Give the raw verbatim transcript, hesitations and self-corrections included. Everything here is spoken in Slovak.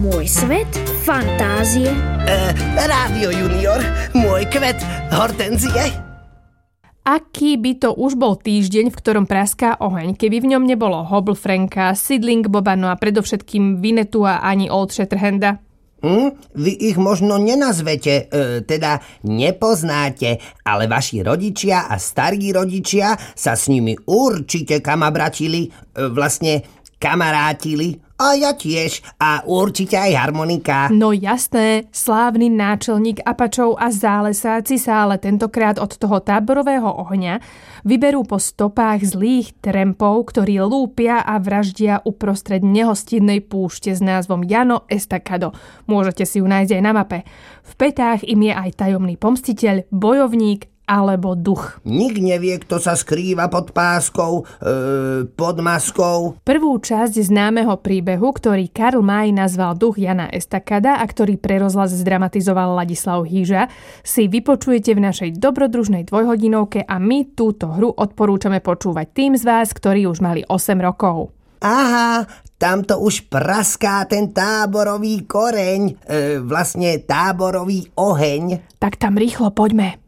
Môj svet fantázie. E, Rádio Junior, môj kvet hortenzie. Aký by to už bol týždeň, v ktorom praská oheň, keby v ňom nebolo Hobble Franka, Sidling Boba, no a predovšetkým Vinetu a ani Old Shatterhanda? Hm? Vy ich možno nenazvete, e, teda nepoznáte, ale vaši rodičia a starí rodičia sa s nimi určite kamabratili, e, vlastne kamarátili. A ja tiež. A určite aj harmonika. No jasné, slávny náčelník Apačov a zálesáci sa ale tentokrát od toho táborového ohňa vyberú po stopách zlých trempov, ktorí lúpia a vraždia uprostred nehostinnej púšte s názvom Llano Estacado. Môžete si ju nájsť aj na mape. V petách im je aj tajomný pomstiteľ, bojovník alebo duch. Nik nevie, kto sa skrýva pod páskou, e, pod maskou. Prvú časť známeho príbehu, ktorý Karl May nazval Duch Llana Estacada a ktorý pre rozhlas zdramatizoval Ladislav Hýža, si vypočujete v našej dobrodružnej dvojhodinovke a my túto hru odporúčame počúvať tým z vás, ktorí už mali osem rokov. Aha, tamto už praská ten táborový koreň, e, vlastne táborový oheň. Tak tam rýchlo poďme.